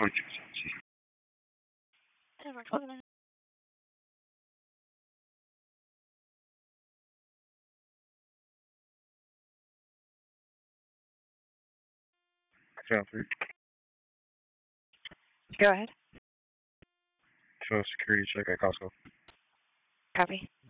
22%. Traffic. Go ahead. Show security check at Costco. Copy.